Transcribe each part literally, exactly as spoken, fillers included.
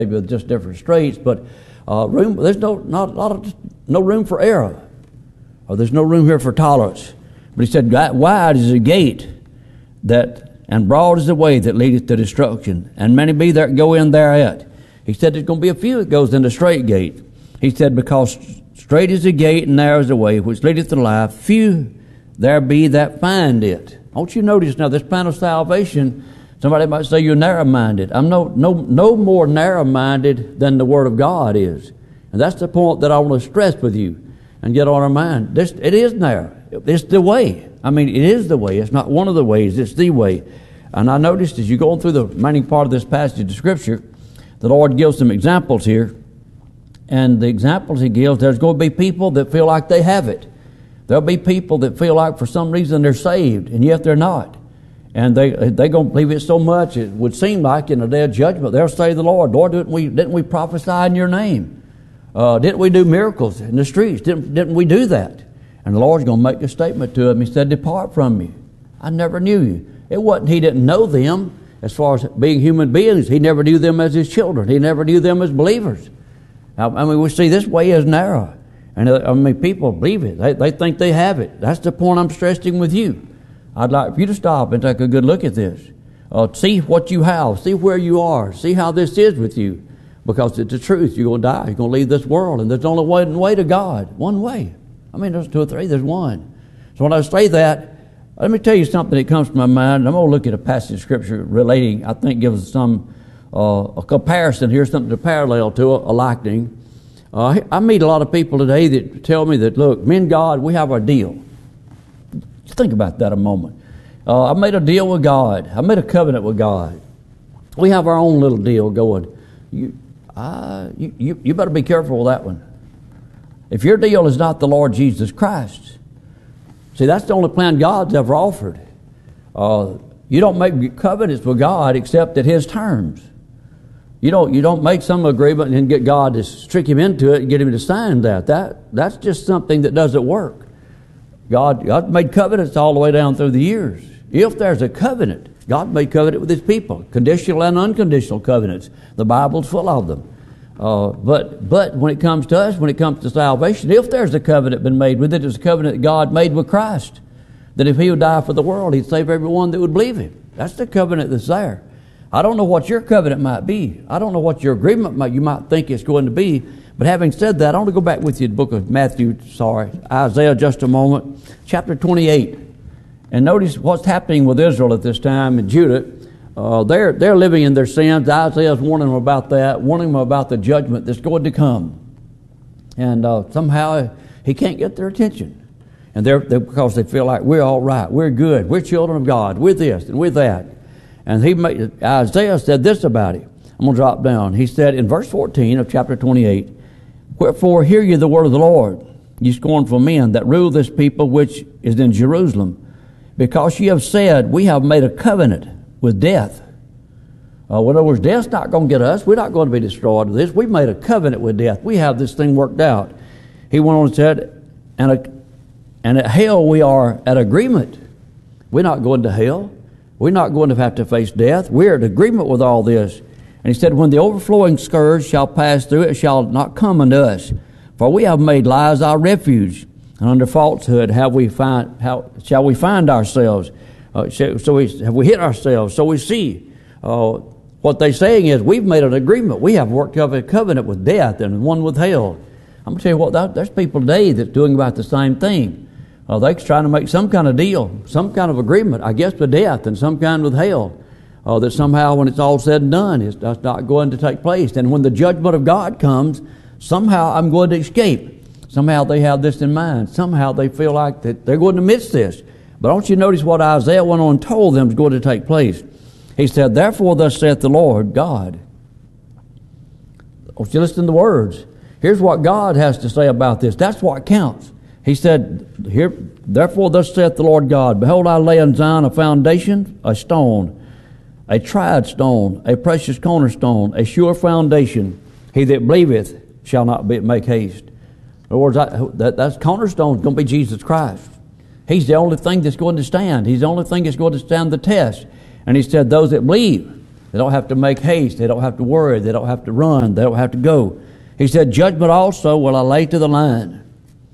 with just different streets, but uh, room there's no not a lot of no room for error, or there's no room here for tolerance. But he said, wide is the gate that, and broad is the way that leadeth to destruction, and many be that go in thereat. He said there's going to be a few that goes in the straight gate. He said, because straight is the gate and narrow is the way which leadeth to life, few there be that find it. I want you to notice now, this plan of salvation, somebody might say you're narrow-minded. I'm no no no more narrow-minded than the Word of God is. And that's the point that I want to stress with you and get on our mind. This, it is narrow. It's the way. I mean, it is the way. It's not one of the ways. It's the way. And I noticed as you go through the remaining part of this passage of Scripture, the Lord gives some examples here. And the examples He gives, there's going to be people that feel like they have it. There'll be people that feel like for some reason they're saved, and yet they're not. And they they going to believe it so much, it would seem like in the day of judgment, they'll say to the Lord, Lord, didn't we, didn't we prophesy in your name? Uh, didn't we do miracles in the streets? Didn't, didn't we do that? And the Lord's going to make a statement to them. He said, depart from me. I never knew you. It wasn't He didn't know them as far as being human beings. He never knew them as His children. He never knew them as believers. I mean, we see this way is narrow. And I mean, people believe it. They, they think they have it. That's the point I'm stressing with you. I'd like for you to stop and take a good look at this. Uh, see what you have. See where you are. See how this is with you. Because it's the truth. You're going to die. You're going to leave this world. And there's only one way to God. One way. I mean, there's two or three. There's one. So when I say that, let me tell you something that comes to my mind. I'm going to look at a passage of Scripture relating, I think gives some uh, a comparison here, something to parallel to a, a likening. Uh, I meet a lot of people today that tell me that, look, me and God, we have our deal. Just think about that a moment. Uh, I made a deal with God. I made a covenant with God. We have our own little deal going. You, uh, you, you, you better be careful with that one. If your deal is not the Lord Jesus Christ, see, that's the only plan God's ever offered. Uh, you don't make covenants with God except at His terms. You don't you don't make some agreement and then get God to trick Him into it and get Him to sign that. That that's just something that doesn't work. God God made covenants all the way down through the years. If there's a covenant, God made covenant with His people, conditional and unconditional covenants. The Bible's full of them. Uh, but but when it comes to us, when it comes to salvation, if there's a covenant been made with it, it's a covenant that God made with Christ. That if He would die for the world, He'd save everyone that would believe Him. That's the covenant that's there. I don't know what your covenant might be. I don't know what your agreement might, you might think it's going to be. But having said that, I want to go back with you to the book of Matthew, sorry, Isaiah just a moment, chapter twenty-eight. And notice what's happening with Israel at this time in Judah. Uh, they're, they're living in their sins. Isaiah's warning them about that, warning them about the judgment that's going to come. And uh, somehow he can't get their attention. And they're, they're because they feel like we're all right, we're good, we're children of God, we're this and we're that. And he made, Isaiah said this about it. I'm going to drop down. He said in verse fourteen of chapter twenty-eight, wherefore hear ye the word of the Lord, ye scornful men that rule this people which is in Jerusalem, because ye have said, we have made a covenant with death. Uh, in other words, death's not going to get us. We're not going to be destroyed with this. We've made a covenant with death. We have this thing worked out. He went on and said, and, a, and at hell we are at agreement. We're not going to hell. We're not going to have to face death. We're in agreement with all this. And he said, when the overflowing scourge shall pass through, it shall not come unto us. For we have made lies our refuge, and under falsehood have we find, how shall we find ourselves. Uh, so we, have we hit ourselves? So we see. Uh, what they're saying is, we've made an agreement. We have worked out a covenant with death and one with hell. I'm going to tell you what, that, there's people today that's doing about the same thing. Uh, they're trying to make some kind of deal, some kind of agreement, I guess, with death and some kind with hell. Uh, that somehow when it's all said and done, it's that's not going to take place. And when the judgment of God comes, somehow I'm going to escape. Somehow they have this in mind. Somehow they feel like that they're going to miss this. But don't you notice what Isaiah went on and told them is going to take place? He said, therefore thus saith the Lord God. Don't you listen to the words? Here's what God has to say about this. That's what counts. He said, "Here, therefore thus saith the Lord God, behold, I lay in Zion a foundation, a stone, a tried stone, a precious cornerstone, a sure foundation. He that believeth shall not be, make haste." In other words, I, that, that's cornerstone is going to be Jesus Christ. He's the only thing that's going to stand. He's the only thing that's going to stand the test. And he said, those that believe, They don't have to make haste. They don't have to worry. They don't have to run. They don't have to go. He said, judgment also will I lay to the line.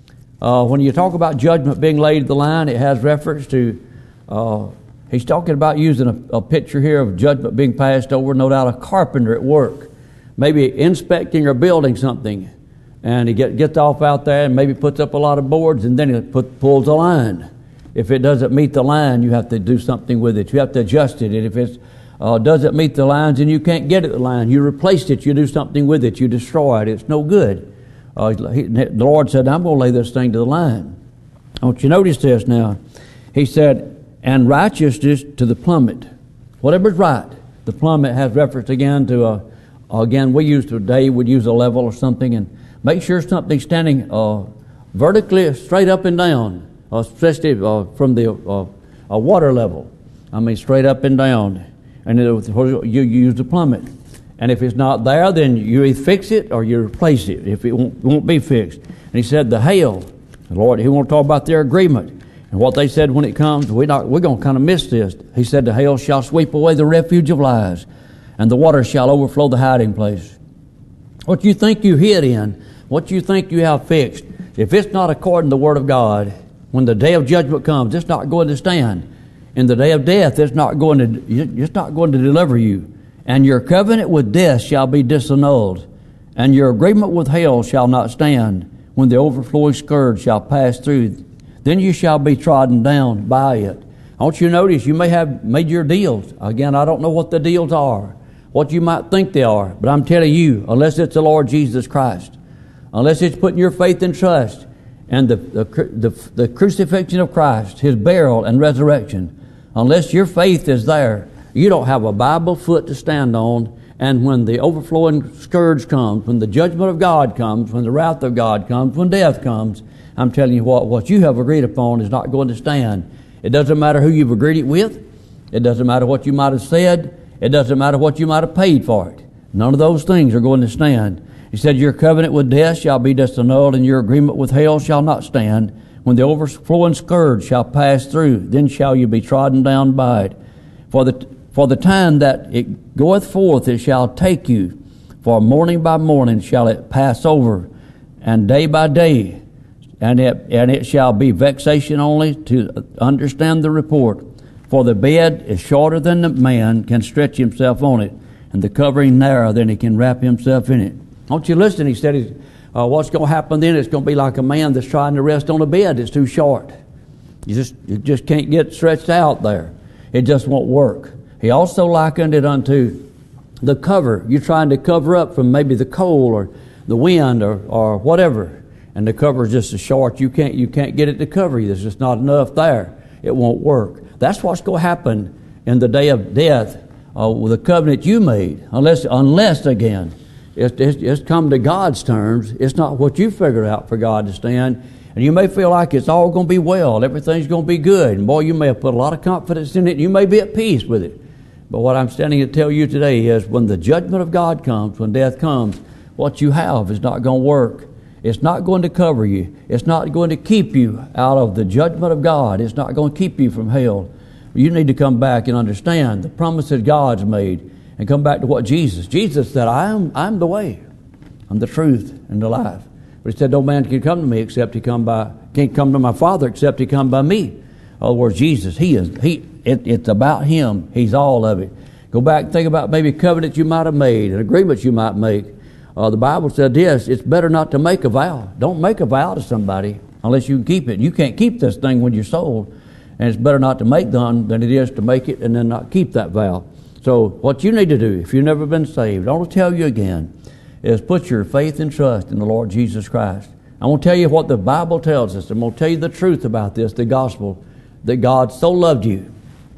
Uh, when you talk about judgment being laid to the line, it has reference to, uh, he's talking about using a, a picture here of judgment being passed over, no doubt a carpenter at work, maybe inspecting or building something. And he get, gets off out there and maybe puts up a lot of boards, and then he put, pulls a line. If it doesn't meet the line, you have to do something with it. You have to adjust it. And if it uh, doesn't meet the lines and you can't get it the line, you replace it, you do something with it, you destroy it. It's no good. Uh, he, the Lord said, I'm going to lay this thing to the line. I want you to notice this now. He said, and righteousness to the plummet. Whatever's right. The plummet has reference again to, a, again, we use today, we'd use a level or something, and make sure something's standing uh, vertically straight up and down. Uh, especially uh, from the uh, uh, water level. I mean, straight up and down. And it, you use the plummet. And if it's not there, then you either fix it or you replace it if it won't, won't be fixed. And he said the hail, the Lord, he won't talk about their agreement. And what they said when it comes, we're, not, we're going to kind of miss this. He said the hail shall sweep away the refuge of lies, and the water shall overflow the hiding place. What you think you hid in, what you think you have fixed, if it's not according to the Word of God, when the day of judgment comes, it's not going to stand. In the day of death, it's not going to, it's not going to deliver you. And your covenant with death shall be disannulled, and your agreement with hell shall not stand. When the overflowing scourge shall pass through, then you shall be trodden down by it. I want you to notice, you may have made your deals. Again, I don't know what the deals are, what you might think they are, but I'm telling you, unless it's the Lord Jesus Christ, unless it's putting your faith and trust and the, the, the, the crucifixion of Christ, His burial and resurrection, unless your faith is there, you don't have a Bible foot to stand on. And when the overflowing scourge comes, when the judgment of God comes, when the wrath of God comes, when death comes, I'm telling you what, what you have agreed upon is not going to stand. It doesn't matter who you've agreed it with. It doesn't matter what you might have said. It doesn't matter what you might have paid for it. None of those things are going to stand. He said, your covenant with death shall be disannulled, and your agreement with hell shall not stand. When the overflowing scourge shall pass through, then shall you be trodden down by it. For the, for the time that it goeth forth, it shall take you. For morning by morning shall it pass over, and day by day. And it, and it shall be vexation only to understand the report. For the bed is shorter than the man can stretch himself on it, and the covering narrower than he can wrap himself in it. Don't you listen? He said, uh, what's going to happen then? It's going to be like a man that's trying to rest on a bed that's too short. You just, you just can't get stretched out there. It just won't work. He also likened it unto the cover. You're trying to cover up from maybe the cold or the wind or, or whatever, and the cover is just so short you can't you can't get it to cover you. There's just not enough there. It won't work. That's what's going to happen in the day of death uh, with the covenant you made, unless unless again. It's, it's, it's come to God's terms. It's not what you figured out for God to stand. And you may feel like it's all going to be well. Everything's going to be good. And boy, you may have put a lot of confidence in it. You may be at peace with it. But what I'm standing to tell you today is when the judgment of God comes, when death comes, what you have is not going to work. It's not going to cover you. It's not going to keep you out of the judgment of God. It's not going to keep you from hell. You need to come back and understand the promises God's made. And come back to what Jesus. Jesus said, I am I'm the way, I'm the truth, and the life. But he said, no man can come to me except he come by, can't come to my Father except he come by me. In other words, Jesus, he is, he, it, it's about him. He's all of it. Go back and think about maybe covenants you might have made, and agreements you might make. Uh, the Bible said this, it's better not to make a vow. Don't make a vow to somebody unless you can keep it. You can't keep this thing when you're sold. And it's better not to make none than it is to make it and then not keep that vow. So what you need to do, if you've never been saved, I want to tell you again, is put your faith and trust in the Lord Jesus Christ. I want to tell you what the Bible tells us. I'm going to tell you the truth about this, the gospel, that God so loved you,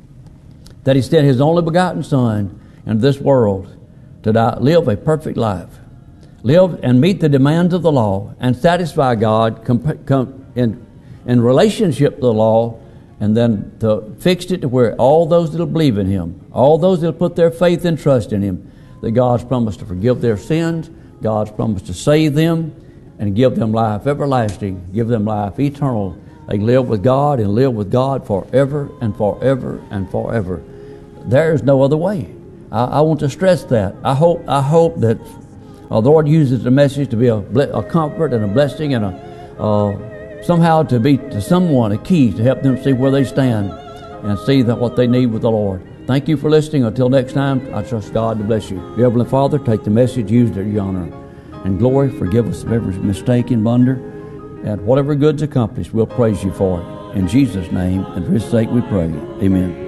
that He sent His only begotten Son into this world to die, live a perfect life, live and meet the demands of the law, and satisfy God com- com- in, in relationship to the law, and then to fix it to where all those that will believe in Him, all those that will put their faith and trust in Him, that God's promised to forgive their sins, God's promised to save them, and give them life everlasting, give them life eternal. They can live with God and live with God forever and forever and forever. There is no other way. I, I want to stress that. I hope I hope that uh, the Lord uses the message to be a, a comfort and a blessing and a uh, somehow to be to someone a key to help them see where they stand and see that what they need with the Lord. Thank you for listening. Until next time, I trust God to bless you. Dear Heavenly Father, take the message used at your honor and glory. Forgive us of every mistake and blunder, and whatever good's accomplished, we'll praise you for it. In Jesus' name and for His sake we pray. Amen.